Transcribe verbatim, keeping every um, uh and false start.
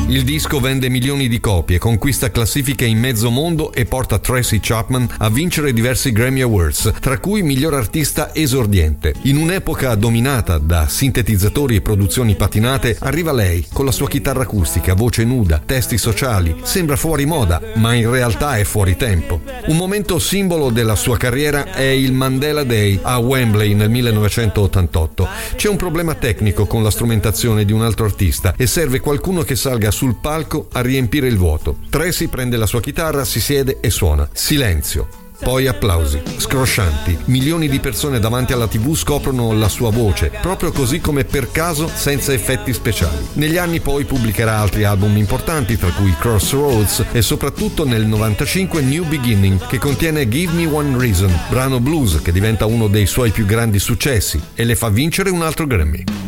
Il disco vende milioni di copie, conquista classifiche in mezzo mondo e porta Tracy Chapman a vincere diversi Grammy Awards, tra cui miglior artista esordiente. In un'epoca dominata da sintetizzatori e produzioni patinate, arriva lei con la sua chitarra acustica, voce nuda, testi sociali. Sembra fuori moda, ma in realtà è fuori tempo. Un momento simbolo della sua carriera è il Mandela Day a Wembley nel millenovecentottantotto. C'è un problema tecnico con la strumentazione di un altro artista e serve qualcuno che salga sul palco a riempire il vuoto. Tracy prende la sua chitarra, si siede e suona. Silenzio. Poi applausi, scroscianti. Milioni di persone davanti alla tivù scoprono la sua voce, proprio così come per caso, senza effetti speciali. Negli anni poi pubblicherà altri album importanti, tra cui Crossroads e soprattutto nel novantacinque New Beginning, che contiene Give Me One Reason, brano blues che diventa uno dei suoi più grandi successi e le fa vincere un altro Grammy.